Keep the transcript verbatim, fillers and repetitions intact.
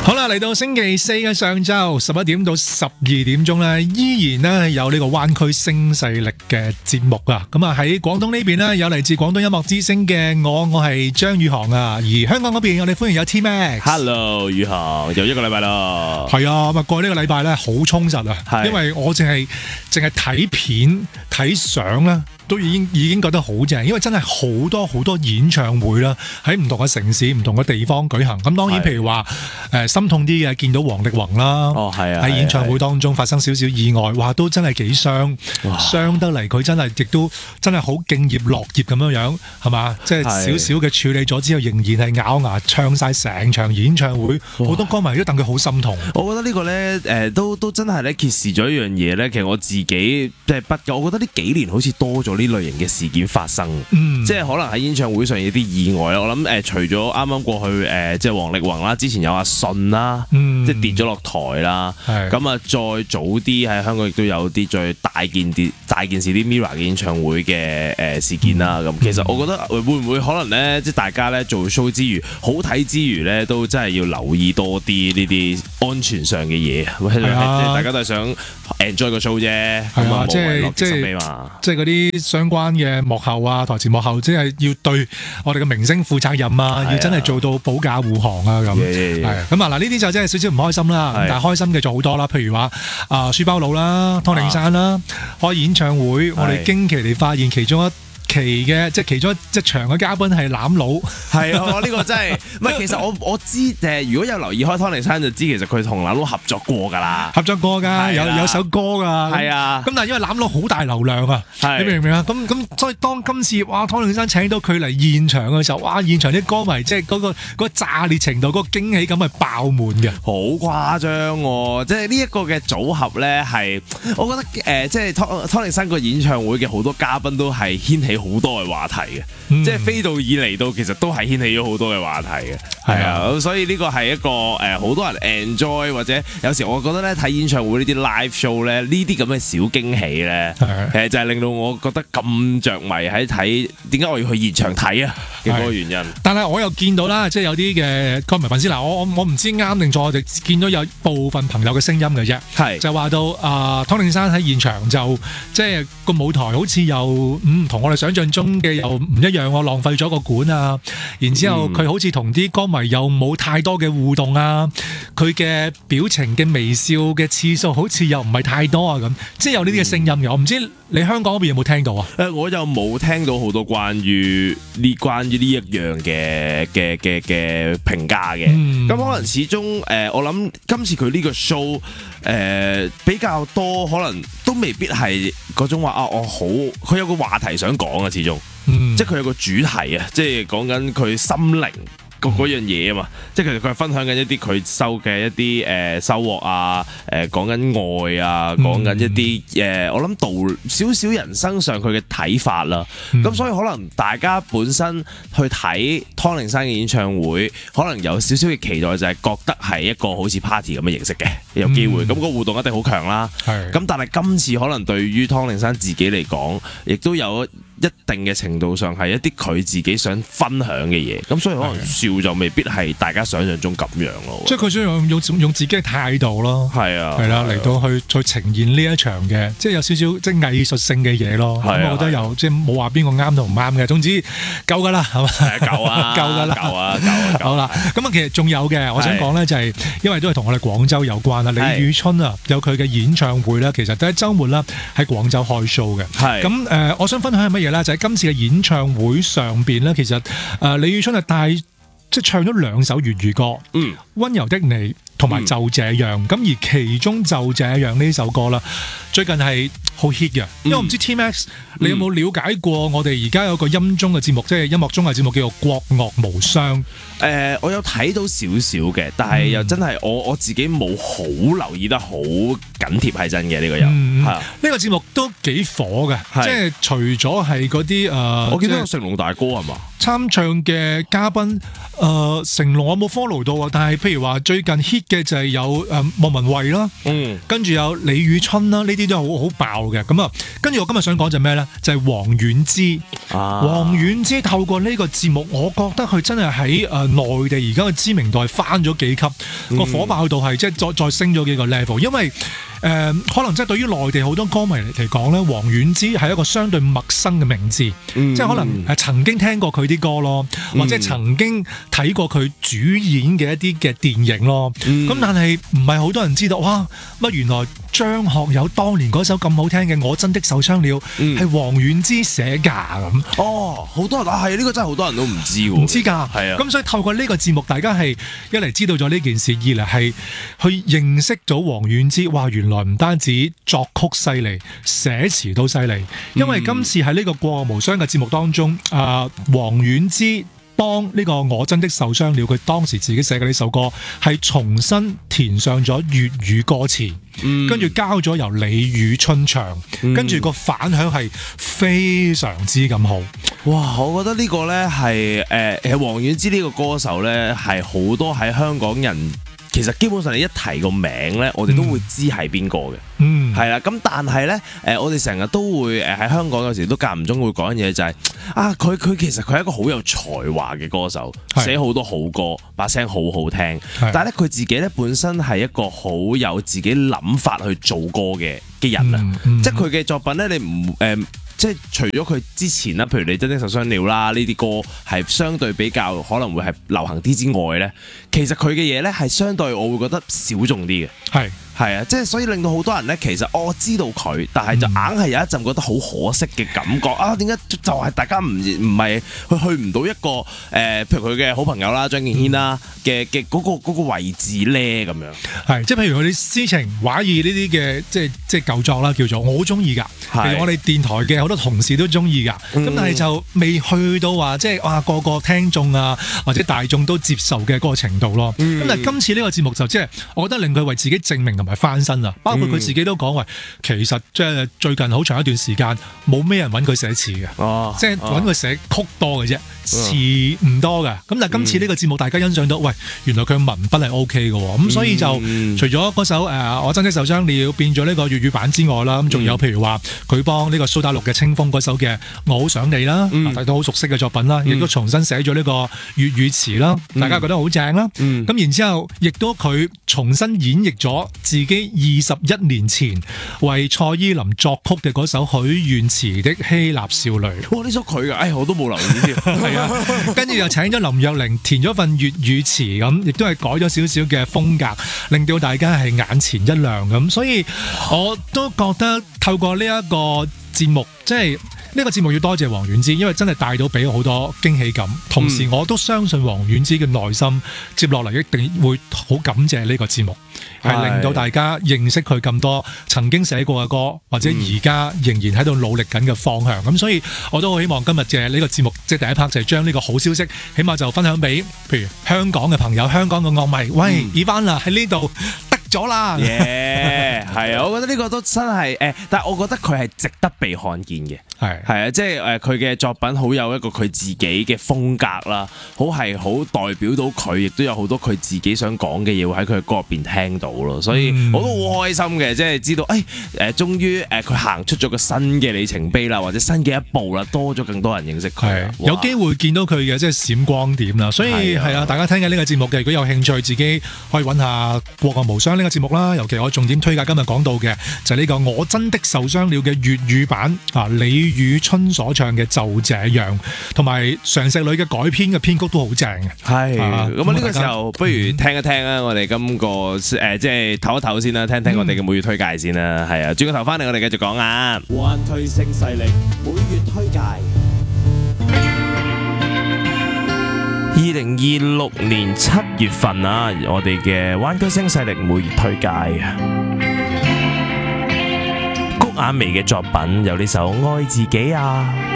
好啦，嚟到星期四嘅上晝十一點到十二點鐘咧，依然咧有呢個灣區聲勢力嘅節目啊！咁啊喺廣東呢邊咧有嚟自廣東音樂之聲嘅我，我係張宇航啊！而香港嗰邊我哋歡迎有 T Max。Hello， 宇航又一個禮拜啦。 係啊，咁啊過去呢個禮拜咧好充實啊，因為我淨係淨係睇片睇相啦。都已經已經覺得好正，因為真係好多好多演唱會啦，喺唔同嘅城市、唔同嘅地方舉行。咁當然，譬如話誒、呃、心痛啲嘅，見到王力宏啦， 哦係啊， 喺演唱會當中發生少少意外，哇，都真係幾傷，傷得嚟佢真係亦都真係好敬業樂業咁樣樣，係嘛？即係少少嘅處理咗之後，仍然係咬牙唱晒成場演唱會，好多歌迷都戥佢好心痛。 我覺得呢個咧誒、呃、都都真係咧揭示咗一樣嘢咧，其實我自己即係不，我覺得呢幾年好似多咗呢類型嘅事件發生，嗯、即係可能喺演唱會上有啲意外啦。我諗誒、呃，除咗啱啱過去誒、呃，即係王力宏啦，之前有阿信啦，嗯、即係跌咗落台啦。咁啊，再早啲喺香港亦都有啲最大件啲大件事啲 Mirror 嘅演唱會嘅誒、呃、事件啦。咁、嗯、其實我覺得會唔會可能咧，即係大家咧做 show 之餘，好睇之餘咧，都真係要留意多啲呢啲安全上嘅嘢。係啊，即係大家都係想 enjoy 個 show 啫。係啊，即係即係即係嗰啲相關嘅幕後啊，台前幕後，即係要對我哋嘅明星負責任啊，要真係做到保駕護航啊咁。係咁啊嗱，呢啲就真係少少唔開心啦。但係開心嘅就好多啦，譬如話啊、呃、書包佬啦、湯令山啦，開演唱會，我哋驚奇地發現其中一期嘅即係其中一場嘅嘉賓係攬佬， 係啊！呢、呢個真係唔係，其實我我知誒，如果有留意開湯令山就知，其實佢同攬佬合作過㗎啦， 合作過㗎，有有首歌㗎，係啊。咁但係因為攬佬好大流量啊，你明唔明啊？咁咁所以當今次哇湯令山請到佢嚟現場嘅時候，哇現場啲歌迷即係嗰個嗰個炸裂程度，嗰個驚喜感係爆滿嘅， 好誇張喎！即係呢一個嘅組合咧，係我覺得誒、呃，即係湯湯令山個演唱會嘅好多嘉賓都係掀起好多嘅話題嘅，嗯、即係飛到以嚟到，其實都係掀起咗好多嘅話題嘅，係啊，咁所以呢個係一個誒，好、呃、多人 enjoy 或者有時我覺得咧睇演唱會呢啲 live show 咧，呢啲咁嘅小驚喜咧，其實就係令到我覺得咁着迷喺睇，點解我要去現場睇啊嘅嗰個原因。 但係我又見到啦，即係有啲嘅歌迷粉絲嗱，我我我唔知啱定錯，我哋見到有部分朋友嘅聲音嘅啫，係就話到啊，湯令山喺現場就即係個舞台好似又嗯同我哋想象中嘅又唔一樣，我浪費咗個館啊，然之後佢好似同啲歌迷又冇太多嘅互動啊，佢嘅表情嘅微笑嘅次數好似又唔係太多啊咁，即係有呢啲嘅聲音嘅，我唔知你香港嗰邊有冇聽到啊？ 誒，我又冇聽到好多關於呢關於呢一樣嘅嘅嘅嘅評價嘅，咁、嗯、可能始終誒、呃，我諗今次佢呢個 show 誒、呃、比較多，可能都未必係嗰種話啊，我好佢有個話題想講啊，始終。嗯、即係佢有個主題啊，即係講緊佢心靈嗰嗰樣嘢啊嘛，即係其實佢係分享緊一啲佢收嘅一啲誒、呃、收穫啊，誒講緊愛啊，講緊一啲誒、呃、我諗道少少人生上佢嘅睇法啦。咁、嗯、所以可能大家本身去睇湯令山嘅演唱會，可能有少少嘅期待，就係覺得係一個好似 party 咁嘅形式嘅，有機會。咁、嗯、個互動一定好強啦。咁是但係今次可能對於湯令山自己嚟講，亦都有一定嘅程度上係一啲佢自己想分享嘅嘢，咁所以可能笑就未必係大家想象中咁樣咯。 即係佢想用用用自己嘅態度咯，係啊，係啦，嚟到去再呈現呢一場嘅，即係有少少即係藝術性嘅嘢咯。咁我覺得又即係冇話邊個啱同唔啱嘅，總之夠㗎啦，係嘛？ 夠啊， 夠㗎啦， 夠啊，夠啊， 好啦，咁啊其實仲有嘅，我想講咧就係因為都係同我哋廣州有關啦。李宇春啊，有佢嘅演唱會咧，其實都喺週末啦喺廣州開 show 嘅。係咁誒，我想分享係乜嘢咧？就係今次嘅演唱會上邊咧，其實誒、呃、李宇春係帶即係唱咗兩首粵語歌，嗯，溫柔的你同埋就這樣，咁、嗯、而其中就這樣呢首歌啦，最近係好 hit 嘅，因為我唔知 T Max、嗯、你有冇了解過我哋而家有個音綜嘅節目，即係音樂綜藝節目叫做《國樂無雙》。誒、 呃，我有睇到少少嘅，但係又真係我我自己冇好留意得好緊貼，係真嘅呢個又係呢個節目都幾火嘅，即係除咗係嗰啲誒， 我見到有成龍大哥係嘛？ 參唱嘅嘉賓，誒、呃、成龍我冇 follow 到啊，但係譬如話最近 hit 嘅就係有誒莫文蔚啦，嗯，跟住有李宇春啦，呢啲都係好好爆嘅。咁啊，跟住我今日想講就係咩咧？就係王菀之。啊，王菀之透過呢個節目，我覺得佢真係喺誒內地而家嘅知名度係翻咗幾級，個、嗯、火爆度係即係再再升咗幾個 level，因為。誒、呃、可能即係對於內地好多歌迷嚟講咧，王菀之係一個相對陌生嘅名字，嗯、即係可能係曾經聽過佢啲歌咯，嗯、或者曾經睇過佢主演嘅一啲嘅電影咯。咁、嗯、但係唔係好多人知道，哇！乜原來張學友當年嗰首咁好聽嘅《我真的受傷了》係王菀之寫㗎咁。 哦，好多人啊，係呢、呢個真係好多人都唔知喎。 唔知㗎， 係啊。 咁所以透過呢個節目，大家係一嚟知道咗呢件事，二嚟係去認識咗王菀之。哇！原來唔單止作曲犀利，寫詞都犀利。因為今次喺呢個過無雙嘅節目當中，啊、呃，王菀之幫呢個我真的受傷了，佢當時自己寫嘅呢首歌係重新填上咗粵語歌詞，嗯、跟住交咗由李宇春唱，嗯、跟住個反響係非常之咁好。 哇！我覺得呢個呢係誒誒王菀之呢個歌手呢係好多喺香港人。其實基本上你一提個名咧，我哋都會知係邊個嘅，嗯，係啦。咁但係咧，誒我哋成日都會誒喺香港有時都間唔中會講嘢，就係啊佢佢其實佢係一個好有才華嘅歌手，寫好多好歌，把聲好好聽。但係咧佢自己咧本身係一個好有自己諗法去做歌嘅嘅人啊，嗯嗯、即係佢嘅作品咧，你唔誒。呃即係除咗佢之前啦，譬如你真的受傷了啦，呢啲歌係相對比較可能會係流行啲之外咧，其實佢嘅嘢咧係相對我會覺得小眾啲嘅。係係啊，即係所以令到好多人咧，其實我知道佢，但係就硬係有一陣覺得好可惜嘅感覺、嗯、啊！點解就係大家唔唔係去去唔到一個誒、呃，譬如佢嘅好朋友啦，張敬軒啦嘅嘅嗰個嗰個位置咧咁樣。係即係譬如佢啲詩情畫意呢啲嘅，即係即係舊作啦，叫做我好中意㗎。譬如我哋電台嘅好多同事都中意㗎。咁、嗯、但係就未去到話即係哇個個聽眾啊或者大眾都接受嘅嗰個程度咯。咁、嗯、但係今次呢個節目就即係我覺得令佢為自己證明同埋翻身啊！包括佢自己都講話，其實即係最近好長一段時間冇咩人揾佢寫詞嘅，哦、即係揾佢寫曲多嘅啫，詞唔、哦、多嘅。咁但係今次呢個節目，大家欣賞到，喂，原來佢文筆係 O K 嘅，咁、嗯、所以就除咗嗰首誒、呃、我真的受傷了變咗呢個粵語版之外啦，咁仲有譬如話佢幫呢個蘇打綠嘅清風嗰首嘅我好想你啦，睇、嗯、到好熟悉嘅作品啦，亦都重新寫咗呢個粵語詞啦，大家覺得好正啦。咁、嗯、然之後，亦都佢重新演繹咗自己二十一年前為蔡依林作曲嘅嗰首許願池的希臘少女。 哇！呢首佢㗎，哎，我都冇留意添。 係啊，跟住又請咗林若寧填咗份粵語詞，咁亦都係改咗少少嘅風格，令到大家係眼前一亮咁。所以我都覺得透過呢一個節目，即係。呢個節目要多謝王菀之，因為真係帶到俾好多驚喜感。同時我都相信王菀之嘅內心接落嚟一定會好感謝呢個節目，係令到大家認識佢咁多曾經寫過嘅歌，或者而家仍然喺度努力緊嘅方向。咁所以我都好希望今日嘅呢個節目，即係第一 part 就係將呢個好消息，起碼就分享俾譬如香港嘅朋友、香港嘅樂迷。喂，Ivana喺呢度得咗啦！ 耶，係啊，我覺得呢個都真係誒，但係我覺得佢係值得被看見嘅。係係啊，即係誒佢嘅作品好有一個佢自己嘅風格啦，好係好代表到佢，亦都有好多佢自己想講嘅嘢會喺佢嘅歌入邊聽到咯，所以我都好開心嘅，即係知道誒誒，終於誒佢行出咗個新嘅里程碑啦，或者新嘅一步啦，多咗更多人認識佢， 有機會見到佢嘅即係閃光點啦。所以係啊，大家聽緊呢個節目嘅，如果有興趣，自己可以揾下《過國無雙》呢個節目啦。尤其我重點推介今日講到嘅就係呢個《我真的受傷了》嘅粵語版啊，李宇春所唱嘅就這樣，同埋常石磊嘅改編嘅編曲都好正嘅。係咁啊，呢個時候不如聽一聽啊，我哋今個誒即係唞一唞先啦，聽聽我哋嘅每月推介先啦。係啊，轉個頭翻嚟，我哋繼續講啊。 灣區新勢力每月推介。 二零二六年七月份啊，我哋嘅灣區新勢力每月推介啊。谷婭溦嘅作品有呢首《愛自己》啊。